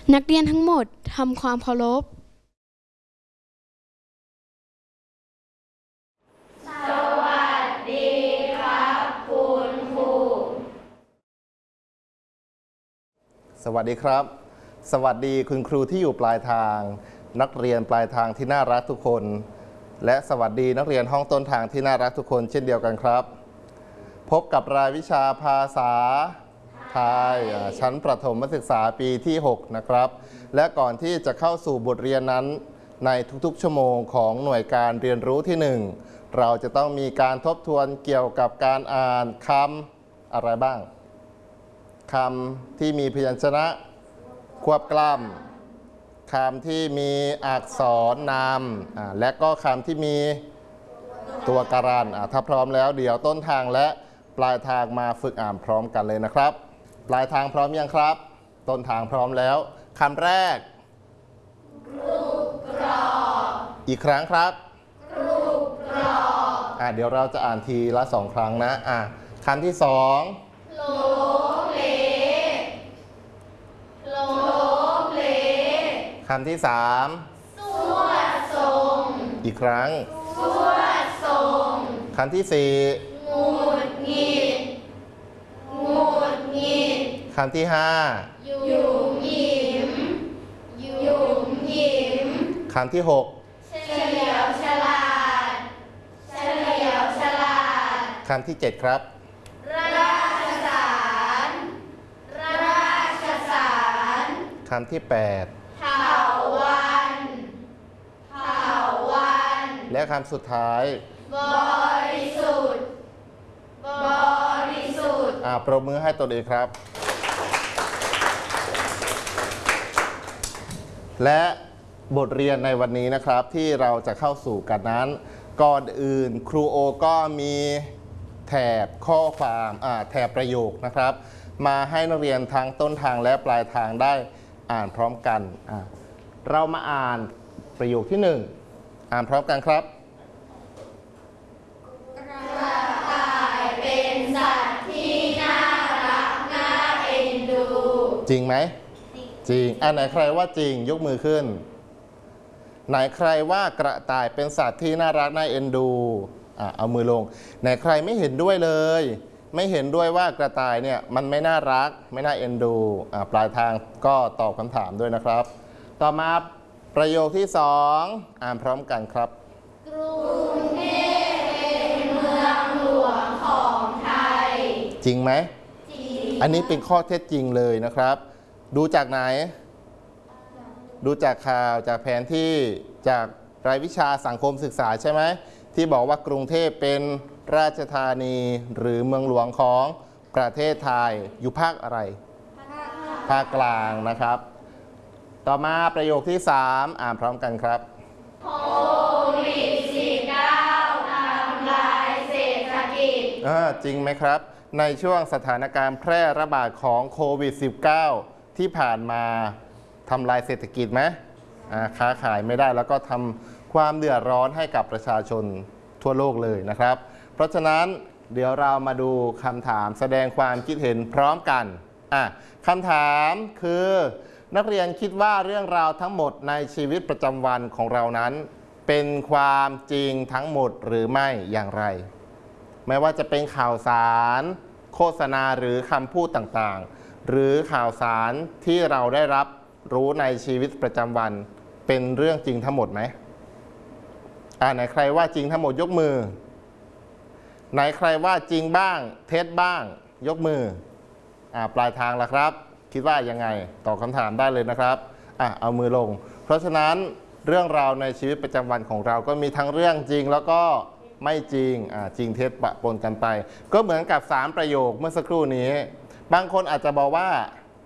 นักเรียนทั้งหมดทำความเคารพสวัสดีครับคุณครูสวัสดีครับสวัสดีคุณครูที่อยู่ปลายทางนักเรียนปลายทางที่น่ารักทุกคนและสวัสดีนักเรียนห้องต้นทางที่น่ารักทุกคนเช่นเดียวกันครับพบกับรายวิชาภาษาไทยชั้นประถมศึกษาปีที่6นะครับและก่อนที่จะเข้าสู่บทเรียนนั้นในทุกๆชั่วโมงของหน่วยการเรียนรู้ที่1เราจะต้องมีการทบทวนเกี่ยวกับการอ่านคำอะไรบ้างคำที่มีพยัญชนะควบกล้ำคำที่มีอักษรนามและก็คำที่มีตัวการันถ้าพร้อมแล้วเดี๋ยวต้นทางและปลายทางมาฝึกอ่านพร้อมกันเลยนะครับปลายทางพร้อมยังครับต้นทางพร้อมแล้วคำแรกกรุบกรอบอีกครั้งครับกรุบกรอบเดี๋ยวเราจะอ่านทีละ2 ครั้งนะคำที่2โลเลโลเลคำที่3สวดทรงอีกครั้งสวดทรงคำที่4งุดหงิดงุดหงิดคำที่5หยุ่มหยิมหยุ่มหยิมคำที่6เฉลียวฉลาดเฉลียวฉลาดคำที่7ครับราชสารราชสารคำที่8เถาวัลย์เถาวัลย์และคำสุดท้ายบริสุทธิ์บริสุทธิ์ปรบมือให้ตัวเองครับและบทเรียนในวันนี้นะครับที่เราจะเข้าสู่กันนั้นก่อนอื่นครูโอก็มีแถบข้อความแถบประโยคนะครับมาให้นักเรียนทั้งต้นทางและปลายทางได้อ่านพร้อมกันเรามาอ่านประโยคที่1อ่านพร้อมกันครับกระต่ายเป็นสัตว์ที่น่ารักน่าเอ็นดูจริงไหมจริงไหนใครว่าจริงยกมือขึ้นไหนใครว่ากระต่ายเป็นสัตว์ที่น่ารักน่าเอ็นดูเอามือลงไหนใครไม่เห็นด้วยเลยไม่เห็นด้วยว่ากระต่ายเนี่ยมันไม่น่ารักไม่น่าเอ็นดูปลายทางก็ตอบคำถามด้วยนะครับต่อมาประโยคที่2อ่านพร้อมกันครับกรุงเทพเป็นเมืองหลวงของไทยจริงไหมจริงอันนี้เป็นข้อเท็จจริงเลยนะครับดูจากไหนดูจากข่าวจากแผนที่จากรายวิชาสังคมศึกษาใช่ไหมที่บอกว่ากรุงเทพเป็นราชธานีหรือเมืองหลวงของประเทศไทยอยู่ภาคอะไรภาคกลางนะครับต่อมาประโยคที่3อ่านพร้อมกันครับโควิด-19 ทำลายเศรษฐกิจจริงไหมครับในช่วงสถานการณ์แพร่ระบาดของโควิด -19 ที่ผ่านมาทำลายเศรษฐกิจไหมค้าขายไม่ได้แล้วก็ทำความเดือดร้อนให้กับประชาชนทั่วโลกเลยนะครับเพราะฉะนั้นเดี๋ยวเรามาดูคำถามแสดงความคิดเห็นพร้อมกันคำถามคือนักเรียนคิดว่าเรื่องราวทั้งหมดในชีวิตประจำวันของเรานั้นเป็นความจริงทั้งหมดหรือไม่อย่างไรไม่ว่าจะเป็นข่าวสารโฆษณาหรือคำพูดต่างๆหรือข่าวสารที่เราได้รับรู้ในชีวิตประจำวันเป็นเรื่องจริงทั้งหมดไหมไหนใครว่าจริงทั้งหมดยกมือไหนใครว่าจริงบ้างเท็จบ้างยกมือปลายทางล่ะครับคิดว่ายังไงตอบคำถามได้เลยนะครับเอามือลงเพราะฉะนั้นเรื่องราวในชีวิตประจำวันของเราก็มีทั้งเรื่องจริงแล้วก็ไม่จริงจริงเท็จปะปนกันไปก็เหมือนกับ3ประโยคเมื่อสักครู่นี้บางคนอาจจะบอกว่า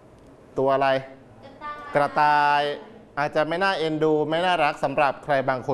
ตัวอะไรกระต่ายอาจจะไม่น่าเอ็นดูไม่น่ารักสำหรับใครบางคน